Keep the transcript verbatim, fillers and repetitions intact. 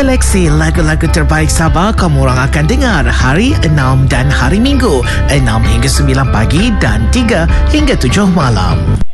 seleksi lagu-lagu terbaik Sabah kamu orang akan dengar hari enam dan hari Minggu enam hingga sembilan pagi dan tiga hingga tujuh malam.